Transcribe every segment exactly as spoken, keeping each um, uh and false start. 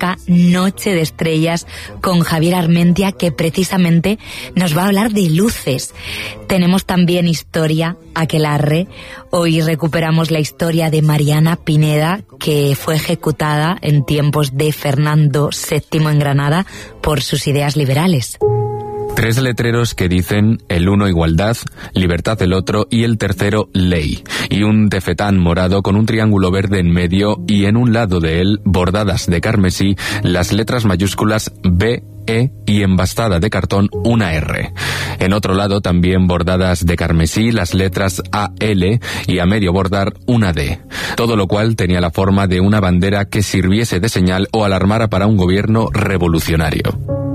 Mallorca, Noche de Estrellas, con Javier Armentia, que precisamente nos va a hablar de luces. Tenemos también historia, aquelarre. Hoy recuperamos la historia de Mariana Pineda, que fue ejecutada en tiempos de Fernando séptimo en Granada por sus ideas liberales. Tres letreros que dicen el uno igualdad, libertad del otro y el tercero ley. Y un tefetán morado con un triángulo verde en medio y en un lado de él, bordadas de carmesí, las letras mayúsculas B, E y embastada de cartón una R. En otro lado también bordadas de carmesí las letras A L y a medio bordar una D. Todo lo cual tenía la forma de una bandera que sirviese de señal o alarmara para un gobierno revolucionario.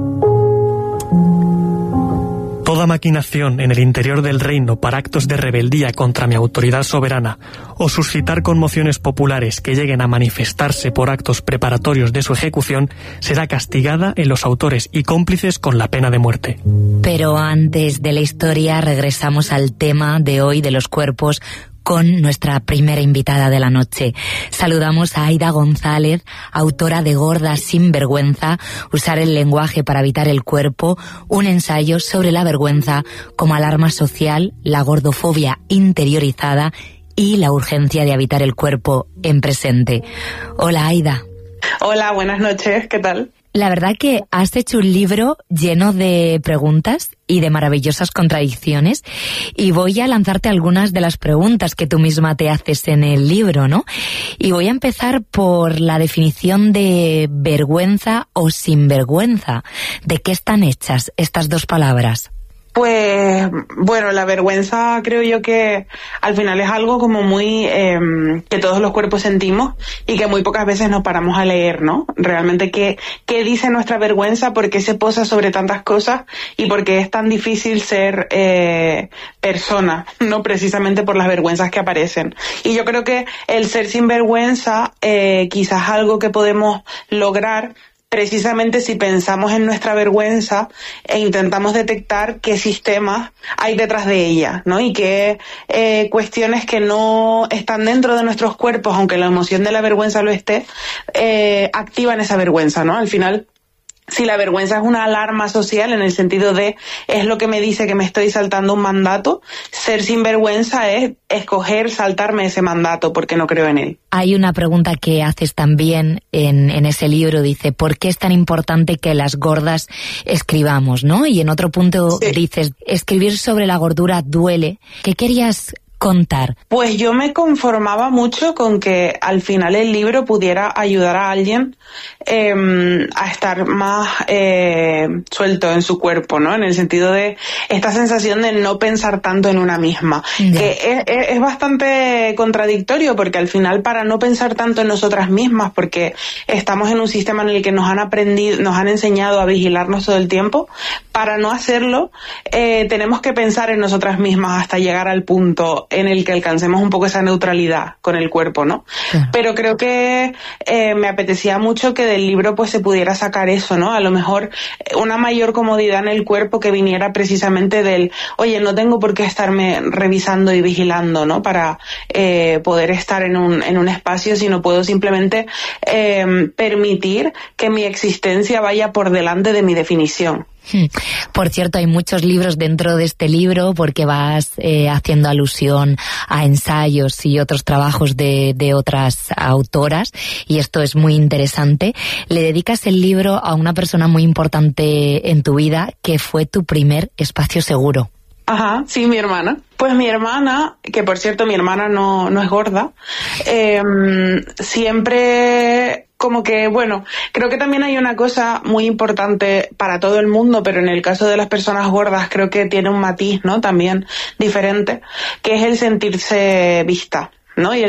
Toda maquinación en el interior del reino para actos de rebeldía contra mi autoridad soberana o suscitar conmociones populares que lleguen a manifestarse por actos preparatorios de su ejecución será castigada en los autores y cómplices con la pena de muerte. Pero antes de la historia regresamos al tema de hoy de los cuerpos con nuestra primera invitada de la noche. Saludamos a Aida González, autora de Gorda sin vergüenza, usar el lenguaje para habitar el cuerpo, un ensayo sobre la vergüenza como alarma social, la gordofobia interiorizada y la urgencia de habitar el cuerpo en presente. Hola, Aida. Hola, buenas noches, ¿qué tal? La verdad que has hecho un libro lleno de preguntas y de maravillosas contradicciones, y voy a lanzarte algunas de las preguntas que tú misma te haces en el libro, ¿no? Y voy a empezar por la definición de vergüenza o sinvergüenza. ¿De qué están hechas estas dos palabras? Pues, bueno, la vergüenza creo yo que al final es algo como muy, eh, que todos los cuerpos sentimos y que muy pocas veces nos paramos a leer, ¿no? Realmente qué, qué dice nuestra vergüenza, por qué se posa sobre tantas cosas y por qué es tan difícil ser eh, persona, ¿no? Precisamente por las vergüenzas que aparecen. Y yo creo que el ser sin vergüenza, eh, quizás algo que podemos lograr precisamente si pensamos en nuestra vergüenza e intentamos detectar qué sistemas hay detrás de ella, ¿no? Y qué eh, cuestiones que no están dentro de nuestros cuerpos, aunque la emoción de la vergüenza lo esté, eh, activan esa vergüenza, ¿no? Al final, si la vergüenza es una alarma social en el sentido de es lo que me dice que me estoy saltando un mandato, ser sinvergüenza es escoger saltarme ese mandato porque no creo en él. Hay una pregunta que haces también en, en ese libro, dice, ¿por qué es tan importante que las gordas escribamos, no? Y en otro punto sí. Dices, escribir sobre la gordura duele. ¿Qué querías contar? Pues yo me conformaba mucho con que al final el libro pudiera ayudar a alguien eh, a estar más eh, suelto en su cuerpo, ¿no? En el sentido de esta sensación de no pensar tanto en una misma, yeah. que es, es, es bastante contradictorio porque al final para no pensar tanto en nosotras mismas, porque estamos en un sistema en el que nos han aprendido, nos han enseñado a vigilarnos todo el tiempo, para no hacerlo eh, tenemos que pensar en nosotras mismas hasta llegar al punto en el que alcancemos un poco esa neutralidad con el cuerpo, ¿no? Sí. Pero creo que eh, me apetecía mucho que del libro pues se pudiera sacar eso, ¿no? A lo mejor una mayor comodidad en el cuerpo que viniera precisamente del, oye, no tengo por qué estarme revisando y vigilando, ¿no? Para eh, poder estar en un, en un espacio, sino puedo simplemente eh, permitir que mi existencia vaya por delante de mi definición. Por cierto, hay muchos libros dentro de este libro porque vas eh, haciendo alusión a ensayos y otros trabajos de, de otras autoras, y esto es muy interesante. Le dedicas el libro a una persona muy importante en tu vida que fue tu primer espacio seguro. Ajá, sí, mi hermana. Pues mi hermana, que por cierto mi hermana no, no es gorda, eh, siempre como que, bueno, creo que también hay una cosa muy importante para todo el mundo, pero en el caso de las personas gordas creo que tiene un matiz, ¿no? También diferente, que es el sentirse vista, ¿no? Y el